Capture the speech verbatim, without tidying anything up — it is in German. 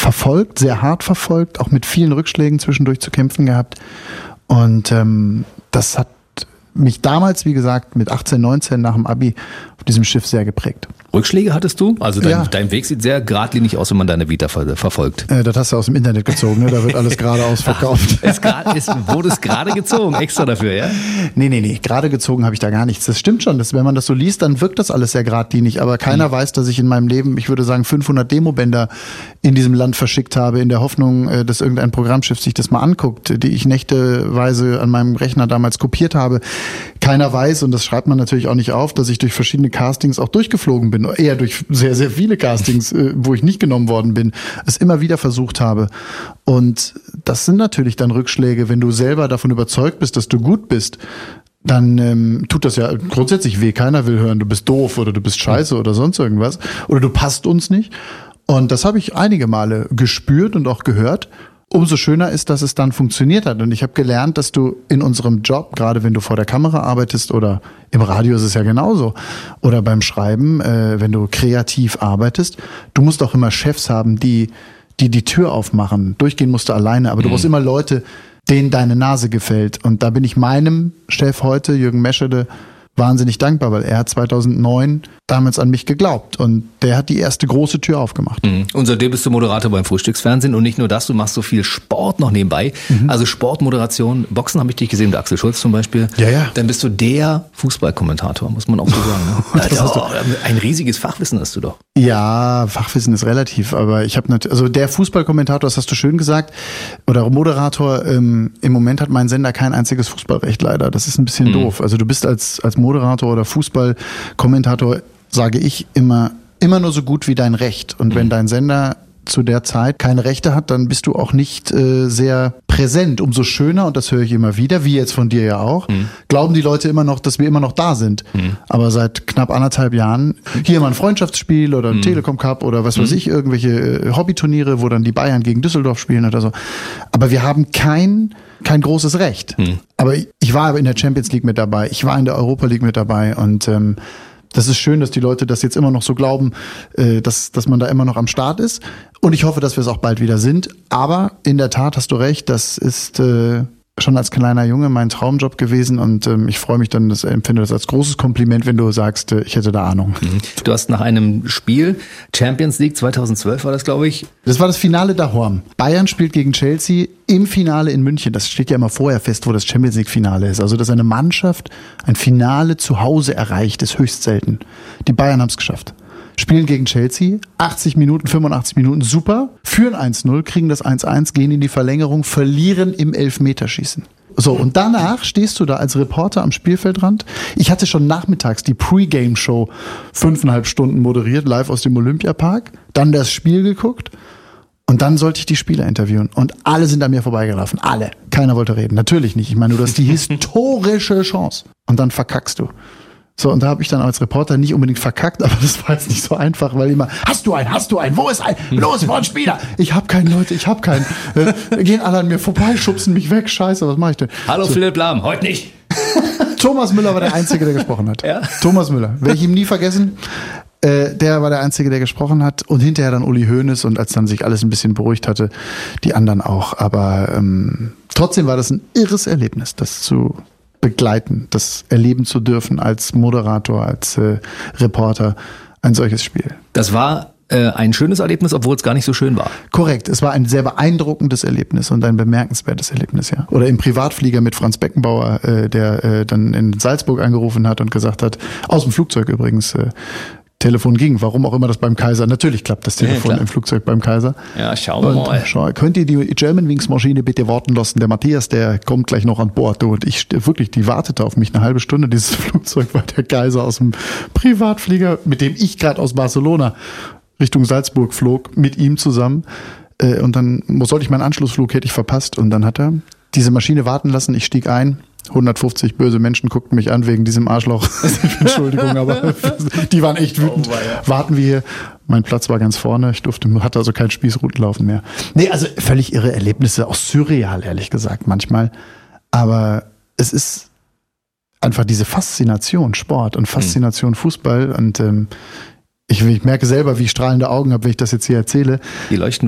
verfolgt, sehr hart verfolgt, auch mit vielen Rückschlägen zwischendurch zu kämpfen gehabt. Und ähm, das hat mich damals, wie gesagt, mit achtzehn, neunzehn nach dem Abi auf diesem Schiff sehr geprägt. Rückschläge hattest du? Also dein, Ja. dein Weg sieht sehr geradlinig aus, wenn man deine Vita ver- verfolgt. Äh, das hast du aus dem Internet gezogen, ne? Da wird alles geradeaus verkauft. Es grad, es wurde es gerade gezogen, extra dafür, ja? Nee, nee, nee, gerade gezogen habe ich da gar nichts. Das stimmt schon, dass, wenn man das so liest, dann wirkt das alles sehr geradlinig. Aber keiner mhm. weiß, dass ich in meinem Leben, ich würde sagen, fünfhundert Demobänder in diesem Land verschickt habe, in der Hoffnung, dass irgendein Programmschiff sich das mal anguckt, die ich nächteweise an meinem Rechner damals kopiert habe. Keiner weiß, und das schreibt man natürlich auch nicht auf, dass ich durch verschiedene Castings auch durchgeflogen bin. Eher durch sehr, sehr viele Castings, wo ich nicht genommen worden bin, es immer wieder versucht habe. Und das sind natürlich dann Rückschläge, wenn du selber davon überzeugt bist, dass du gut bist, dann ähm, tut das ja grundsätzlich weh. Keiner will hören, du bist doof oder du bist scheiße oder sonst irgendwas. Oder du passt uns nicht. Und das habe ich einige Male gespürt und auch gehört. Umso schöner ist, dass es dann funktioniert hat. Und ich habe gelernt, dass du in unserem Job, gerade wenn du vor der Kamera arbeitest oder im Radio ist es ja genauso, oder beim Schreiben, äh, wenn du kreativ arbeitest, du musst auch immer Chefs haben, die die, die Tür aufmachen. Durchgehen musst du alleine, aber du mhm. brauchst immer Leute, denen deine Nase gefällt. Und da bin ich meinem Chef heute, Jürgen Meschede, wahnsinnig dankbar, weil er hat zweitausendneun damals an mich geglaubt und der hat die erste große Tür aufgemacht. Mhm. Und seitdem bist du Moderator beim Frühstücksfernsehen und nicht nur das, du machst so viel Sport noch nebenbei. Mhm. Also Sportmoderation, Boxen habe ich dich gesehen, der Axel Schulz zum Beispiel. Ja, ja. Dann bist du der Fußballkommentator, muss man auch so sagen. Ne? Das hast du. Ein riesiges Fachwissen hast du doch. Ja, Fachwissen ist relativ, aber ich habe natürlich, also der Fußballkommentator, das hast du schön gesagt, oder Moderator, ähm, im Moment hat mein Sender kein einziges Fußballrecht leider. Das ist ein bisschen mhm. doof. Also du bist als als Moderator oder Fußballkommentator, sage ich immer, immer nur so gut wie dein Recht. Und mhm. wenn dein Sender zu der Zeit keine Rechte hat, dann bist du auch nicht äh, sehr präsent. Umso schöner, und das höre ich immer wieder, wie jetzt von dir ja auch, mhm. glauben die Leute immer noch, dass wir immer noch da sind. Mhm. Aber seit knapp anderthalb Jahren, hier mal ein Freundschaftsspiel oder ein mhm. Telekom Cup oder was weiß mhm. ich, irgendwelche äh, Hobbyturniere, wo dann die Bayern gegen Düsseldorf spielen oder so. Aber wir haben kein kein großes Recht. Mhm. Aber ich war aber in der Champions League mit dabei, ich war in der Europa League mit dabei und ähm, das ist schön, dass die Leute das jetzt immer noch so glauben, äh, dass, dass man da immer noch am Start ist. Und ich hoffe, dass wir es auch bald wieder sind. Aber in der Tat hast du recht, das ist äh, schon als kleiner Junge mein Traumjob gewesen. Und ähm, ich freue mich dann, das empfinde das als großes Kompliment, wenn du sagst, äh, ich hätte da Ahnung. Du hast nach einem Spiel, Champions League zweitausendzwölf war das, glaube ich. Das war das Finale daheim. Bayern spielt gegen Chelsea im Finale in München. Das steht ja immer vorher fest, wo das Champions League Finale ist. Also, dass eine Mannschaft ein Finale zu Hause erreicht, ist höchst selten. Die Bayern haben es geschafft. Spielen gegen Chelsea, achtzig Minuten, fünfundachtzig Minuten, super, führen eins null, kriegen das eins eins, gehen in die Verlängerung, verlieren im Elfmeterschießen. So, und danach stehst du da als Reporter am Spielfeldrand. Ich hatte schon nachmittags die Pre-Game-Show fünfeinhalb Stunden moderiert, live aus dem Olympiapark, dann das Spiel geguckt. Und dann sollte ich die Spieler interviewen. Und alle sind an mir vorbeigelaufen. Alle. Keiner wollte reden. Natürlich nicht. Ich meine, du hast die historische Chance. Und dann verkackst du. So, und da habe ich dann als Reporter nicht unbedingt verkackt, aber das war jetzt nicht so einfach, weil immer, hast du einen, hast du einen, wo ist ein, los, wo ein Spieler? Ich habe keinen, Leute, ich habe keinen. Äh, gehen alle an mir vorbei, schubsen mich weg, scheiße, was mache ich denn? Hallo so. Philipp Lahm, heute nicht. Thomas Müller war der Einzige, der gesprochen hat. Ja? Thomas Müller, werde ich ihm nie vergessen. Äh, der war der Einzige, der gesprochen hat. Und hinterher dann Uli Hoeneß und als dann sich alles ein bisschen beruhigt hatte, die anderen auch. Aber ähm, trotzdem war das ein irres Erlebnis, das zu begleiten, das erleben zu dürfen als Moderator, als äh, Reporter, ein solches Spiel. Das war äh, ein schönes Erlebnis, obwohl es gar nicht so schön war. Korrekt, es war ein sehr beeindruckendes Erlebnis und ein bemerkenswertes Erlebnis, ja. Oder im Privatflieger mit Franz Beckenbauer, äh, der äh, dann in Salzburg angerufen hat und gesagt hat, aus dem Flugzeug übrigens, äh, Telefon ging, warum auch immer das beim Kaiser, natürlich klappt das Telefon ja, im Flugzeug beim Kaiser. Ja, schauen wir mal. Schau, könnt ihr die Germanwings Maschine bitte warten lassen? Der Matthias, der kommt gleich noch an Bord. Und ich wirklich, die wartete auf mich eine halbe Stunde, dieses Flugzeug, weil der Kaiser aus dem Privatflieger, mit dem ich gerade aus Barcelona Richtung Salzburg flog, mit ihm zusammen. Und dann sollte ich meinen Anschlussflug, hätte ich verpasst. Und dann hat er diese Maschine warten lassen, ich stieg ein. hundertfufzig böse Menschen guckten mich an wegen diesem Arschloch. Entschuldigung, aber die waren echt wütend. Oh, ja. Warten wir hier. Mein Platz war ganz vorne. Ich durfte, hatte also kein Spießrutenlaufen mehr. Nee, also völlig irre Erlebnisse. Auch surreal, ehrlich gesagt, manchmal. Aber es ist einfach diese Faszination Sport und Faszination Fußball. Und ähm, ich, ich merke selber, wie ich strahlende Augen habe, wenn ich das jetzt hier erzähle. Die leuchten